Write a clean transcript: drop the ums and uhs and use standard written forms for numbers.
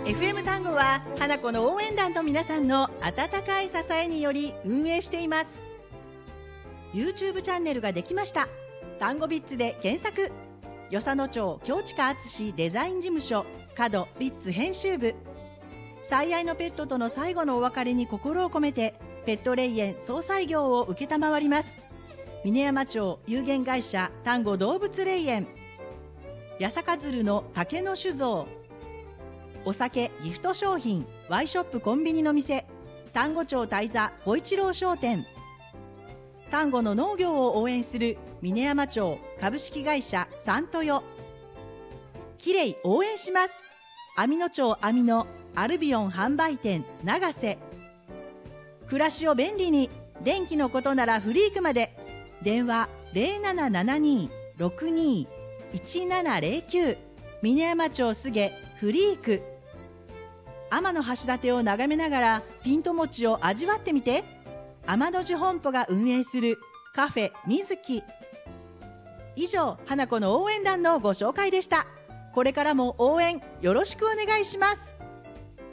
FM 単語は花子の応援団と皆さんの温かい支えにより運営しています。 YouTube チャンネルができました。単語ビッツで検索。与謝野町京近敦デザイン事務所角ビッツ編集部。最愛のペットとの最後のお別れに心を込めてペット霊園葬祭業を承ります。峰山町有限会社丹後動物霊園。八坂鶴の竹の酒造。お酒ギフト商品ワイショップコンビニの店丹後町大座小一郎商店。丹後の農業を応援する峰山町株式会社三豊。きれい応援します。網野町網野アルビオン販売店長瀬。暮らしを便利に電気のことならフリークまで。電話 0772-62-1709 峰山町菅フリーク。天橋立を眺めながらピント餅を味わってみて。天の寺本舗が運営するカフェみずき。以上、花子の応援団のご紹介でした。これからも応援よろしくお願いします。